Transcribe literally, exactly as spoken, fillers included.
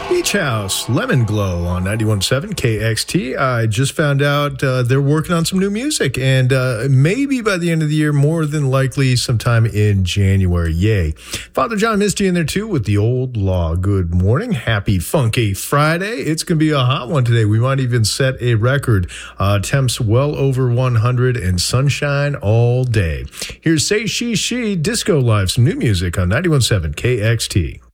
Beach House, Lemon Glow on ninety-one point seven K X T. I just found out uh, they're working on some new music, and uh, maybe by the end of the year, more than likely sometime in January. Yay. Father John Misty in there too with The Old Law. Good morning. Happy Funky Friday. It's going to be a hot one today. We might even set a record. Uh, temps well over one hundred and sunshine all day. Here's Say She She Disco Live, some new music on ninety-one point seven K X T.